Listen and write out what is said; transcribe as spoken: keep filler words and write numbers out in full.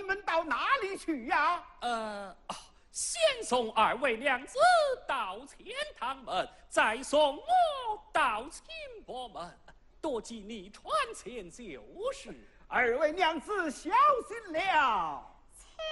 们到哪里去呀？ 呃，哦，先送二位娘子到钱塘门，再送我到清波门，多记你传前就是。 二位娘子小心了。 千